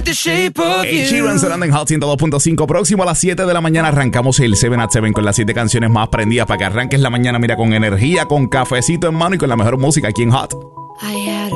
Sheeran sonando en Hot 102.5. Próximo a las 7 de la mañana arrancamos el 7 at 7 con las 7 canciones más prendidas para que arranques la mañana, mira, con energía, con cafecito en mano y con la mejor música aquí en Hot.